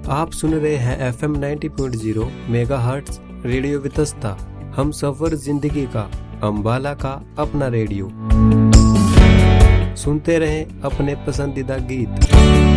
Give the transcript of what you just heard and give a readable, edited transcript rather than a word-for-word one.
आप सुन रहे हैं FM 90.0 मेगाहर्ट्ज रेडियो वितस्ता। हम सफर जिंदगी का, अम्बाला का अपना रेडियो। सुनते रहें अपने पसंदीदा गीत।